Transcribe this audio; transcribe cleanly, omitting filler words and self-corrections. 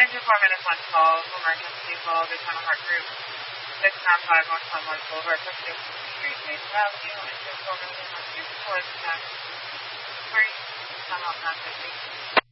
4 minutes on call, emergency call, the Tunnel Heart Group, 695 North Sunlight Boulevard, Pacific Street, Mason Avenue, and 4 million on 2 towards 3, Tunnel 950.